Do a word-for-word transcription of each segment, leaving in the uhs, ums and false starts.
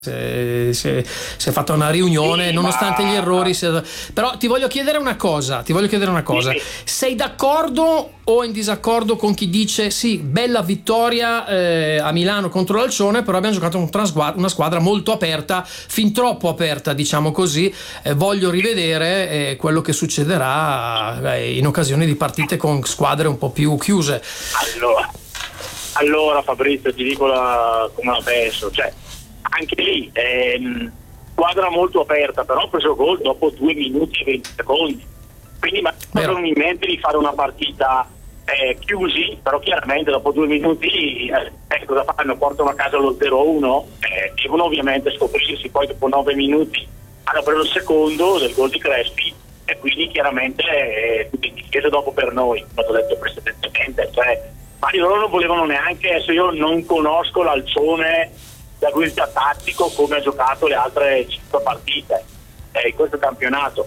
Si è, si è fatta una riunione, sì, nonostante ma... gli errori. Si... Però ti voglio chiedere una cosa: ti voglio chiedere una cosa. Sì. Sei d'accordo o in disaccordo con chi dice sì, bella vittoria eh, a Milano contro l'Alcione, però abbiamo giocato contro una squadra, una squadra molto aperta, fin troppo aperta, diciamo così. Eh, voglio rivedere eh, quello che succederà eh, in occasione di partite con squadre un po' più chiuse. Allora, allora Fabrizio, ti dico la, come la penso, cioè. Anche lì ehm, squadra molto aperta, però ha preso gol dopo due minuti e venti secondi, quindi mi avevano in mente di fare una partita eh, chiusi, però chiaramente dopo due minuti eh, eh, cosa fanno? Portano a casa lo zero a uno, eh, devono ovviamente scoprirsi, poi dopo nove minuti hanno preso il secondo del gol di Crespi e quindi chiaramente eh, tutto in difesa dopo per noi, come ho detto precedentemente, cioè, ma loro non volevano neanche, adesso io non conosco l'Alcione da guida tattico come ha giocato le altre cinque partite eh, in questo campionato.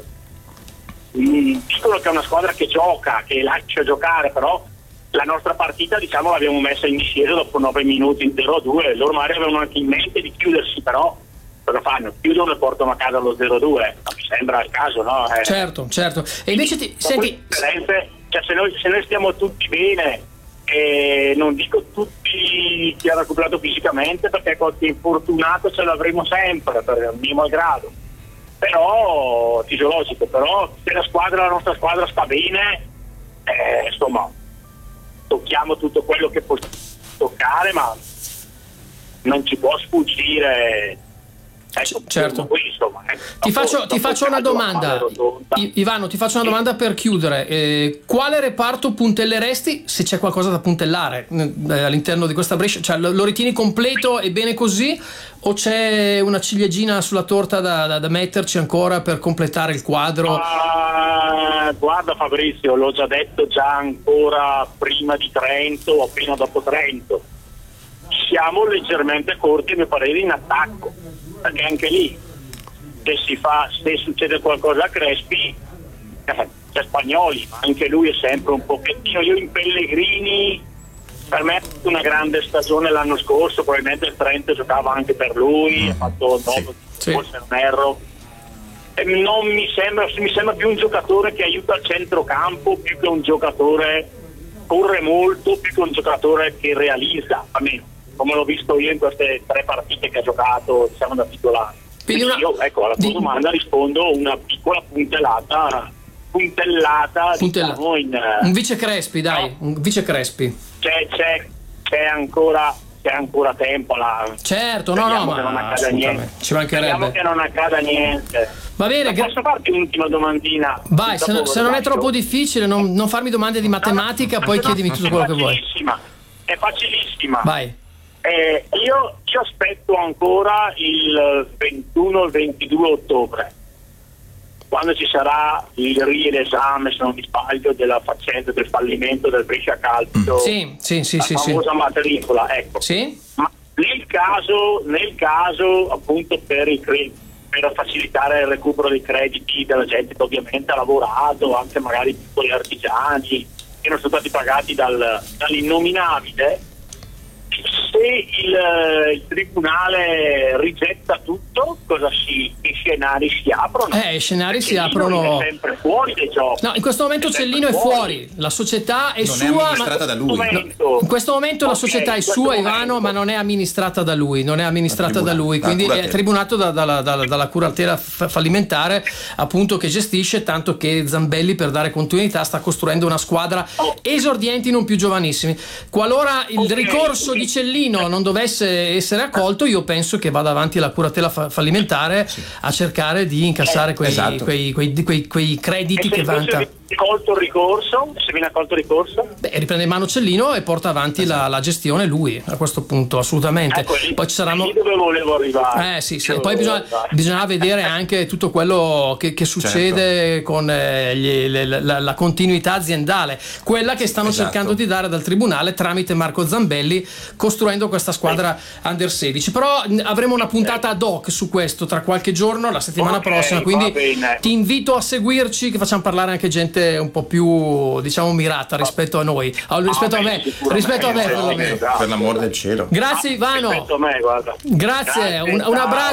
Mm, dicono che è una squadra che gioca, che lascia giocare, però la nostra partita diciamo l'abbiamo messa in discesa dopo nove minuti in zero a due, loro magari avevano anche in mente di chiudersi, però cosa fanno? Chiudono e portano a casa lo zero a due, mi sembra il caso, no? Eh, certo, certo. E invece ti senti, cioè, se, noi, se noi stiamo tutti bene, e non dico tutti che hanno recuperato fisicamente, perché qualche infortunato ce l'avremo sempre per il mio malgrado, però fisiologico, però se la squadra, la nostra squadra sta bene, eh, insomma tocchiamo tutto quello che possiamo toccare, ma non ci può sfuggire. Ecco, certo. Qui, insomma, eh. Ti dopo, faccio, ti faccio una domanda, I, Ivano, ti faccio una domanda per chiudere. Eh, quale reparto puntelleresti, se c'è qualcosa da puntellare eh, all'interno di questa Brescia? Cioè, lo, lo ritieni completo e bene così, o c'è una ciliegina sulla torta da, da, da metterci ancora per completare il quadro? Uh, guarda Fabrizio, l'ho già detto già ancora prima di Trento o appena dopo Trento. Siamo leggermente corti, a mio parere, in attacco, perché anche lì se si fa, se succede qualcosa a Crespi eh, c'è Spagnoli, ma anche lui è sempre un pochettino. Io in Pellegrini, per me è una grande stagione l'anno scorso, probabilmente il Trento giocava anche per lui, ha fatto nove, sì, forse sì. Non erro, e non mi sembra, mi sembra più un giocatore che aiuta il centrocampo, più che un giocatore corre molto, più che un giocatore che realizza, almeno come l'ho visto io in queste tre partite che ha giocato, diciamo, da titolare. Quindi una... io, ecco, alla tua domanda rispondo una piccola puntellata, puntellata, Puntella. diciamo, in, un vice Crespi, dai, no? un vice Crespi. C'è, c'è, c'è ancora, c'è ancora tempo. La... Certo, no, no, ma non accada niente. Ci mancherebbe. Speriamo che non accada niente. Va bene, gra- posso farti un'ultima domandina? Vai, se, no, se non è troppo difficile, non, non farmi domande di matematica, no, poi no, chiedimi tutto quello che vuoi. È facilissima. Vai. Eh, io ci aspetto ancora il ventuno o il ventidue ottobre, quando ci sarà il riesame, se non mi sbaglio, della faccenda del fallimento del Brescia Calcio, sì, sì, sì, la sì, famosa sì. matricola, ecco. Sì? Ma nel caso, nel caso appunto per, il cre- per facilitare il recupero dei crediti della gente che ovviamente ha lavorato, anche magari piccoli artigiani che non sono stati pagati dal, dall'innominabile, se il, il tribunale rigetta tutto, cosa si, che scenari si aprono? Eh, i scenari Perché si aprono. È sempre fuori dai giochi. No, in questo momento Cellino è fuori. fuori, la società è non sua. Non è amministrata ma... da lui. No, in questo momento okay, la società è sua, momento. Ivano, ma non è amministrata da lui. Non è amministrata da lui, quindi è tribunato da, dalla, dalla, dalla curatela fallimentare, appunto, che gestisce, tanto che Zambelli, per dare continuità, sta costruendo una squadra esordienti non più giovanissimi. Qualora il okay. ricorso di Cellino non dovesse essere accolto, io penso che vada avanti la curatela fallimentare sì. a cercare di incassare quei, esatto. quei, quei, quei, quei crediti che vanta. Se viene accolto il ricorso, se viene accolto il ricorso, beh, riprende in mano Cellino e porta avanti esatto. la, la gestione lui, a questo punto, assolutamente. Ecco, lì, poi ci saranno. Lì dove volevo arrivare. Eh sì, sì. Poi bisogna, bisogna vedere anche tutto quello che, che succede certo. con eh, gli, le, la, la continuità aziendale, quella che stanno esatto. cercando di dare dal tribunale tramite Marco Zambelli, costruendo questa squadra under sedici. Però avremo una puntata ad hoc su questo tra qualche giorno, la settimana okay, prossima, quindi ti invito a seguirci, che facciamo parlare anche gente sicuramente un po' più, diciamo, mirata rispetto a noi, rispetto a me, rispetto a me perlomeno. Per l'amor del cielo. Grazie Ivano. Rispetto a me, guarda. Grazie, un, un abbraccio.